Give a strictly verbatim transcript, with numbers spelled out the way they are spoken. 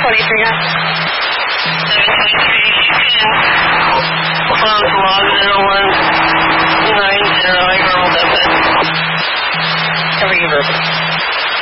twenty-three, huh? seven twenty-three, close log zero one nine zero, I rolled up it. Cover your verbal.